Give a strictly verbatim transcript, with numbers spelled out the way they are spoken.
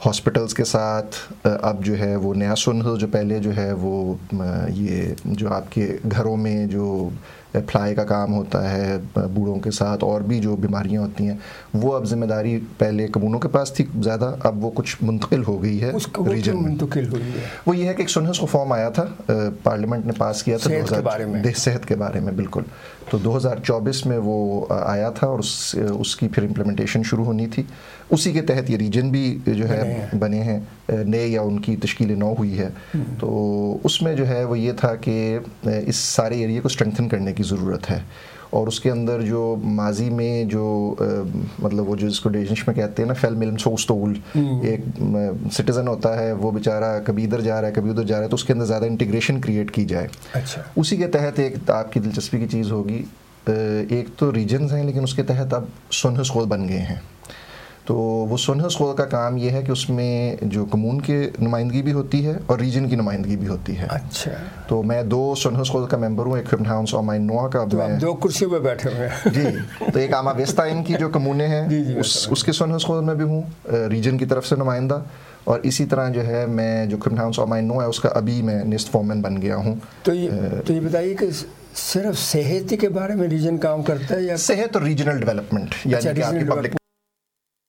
Hospitals کے ساتھ اب جو ہے وہ نیا سنہل جو پہلے جو ہے وہ یہ جو آپ کے گھروں میں جو اپلائی کا کام ہوتا ہے بوڑھوں کے ساتھ اور بھی جو بیماریاں ہوتی ہیں وہ اب ذمہ داری پہلے کمونوں کے پاس تھی زیادہ, اب وہ کچھ منتقل ہو گئی ہے ریجن میں. منتقل ہوئی ہے وہ یہ ہے کہ ایک سنہس ریفارم آیا تھا, پارلیمنٹ نے پاس کیا تھا صحت کے بارے میں, صحت کے بارے میں بالکل. تو دو ہزار چوبیس میں وہ آیا تھا اور اس اس کی پھر امپلیمنٹیشن شروع ہونی تھی. اسی کے تحت یہ ریجن بھی جو ہے بنے ہیں نئے یا ان کی تشکیل نو ہوئی ہے. تو اس میں جو ہے وہ یہ تھا کہ اس سارے ایریے کو اسٹرینتھن کرنے کی ضرورت ہے, اور اس کے اندر جو ماضی میں جو مطلب وہ جو اس کو ڈیجنش میں کہتے ہیں نا فیل ملم سوستول, ایک سٹیزن ہوتا ہے وہ بیچارہ کبھی ادھر جا رہا ہے کبھی ادھر جا رہا ہے, تو اس کے اندر زیادہ انٹیگریشن کریٹ کی جائے. اچھا, اسی کے تحت ایک آپ کی دلچسپی کی چیز ہوگی, ایک تو ریجنز ہیں لیکن اس کے تحت اب سنہس خود بن گئے ہیں. تو وہ سنہس خود کا کام یہ ہے کہ اس میں جو کمون کی نمائندگی بھی ہوتی ہے اور ریجن کی نمائندگی بھی ہوتی ہے. اچھا, تو میں دو سنہس خود کا ممبر ہوں, ایک ہاؤنس اور مائن نوا کا. تو آپ دو کرسیوں پہ بیٹھے ہوئے ہیں. جی, تو ایک آما ویسٹائن کی جو کمونے ہیں اس اس کے سنہس خود میں بھی ہوں, ریجن کی طرف سے نمائندہ, اور اسی طرح جو ہے میں جو کرن ہاؤس اور مائن نو ہے اس کا ابھی میں نیسٹ فورمین بن گیا ہوں. تو یہ تو یہ بتائیے کہ صرف صحت کے بارے میں ریجن کام کرتا ہے یا صحت اور ریجنل ڈیولپمنٹ, یعنی کہ آپ کی پبلک